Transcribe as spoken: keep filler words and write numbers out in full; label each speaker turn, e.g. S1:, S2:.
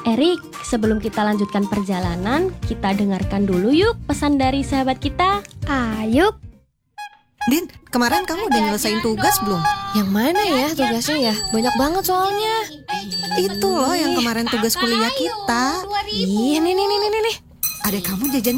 S1: Erik, sebelum kita lanjutkan perjalanan, kita dengarkan dulu yuk pesan dari sahabat kita.
S2: Ayo.
S3: Din, kemarin kamu udah nyelesain tugas belum?
S2: Yang mana ya tugasnya ya? Banyak banget soalnya.
S3: Itu loh yang kemarin tugas kuliah kita.
S2: Ih, nih nih nih nih nih.
S3: Adek kamu jajan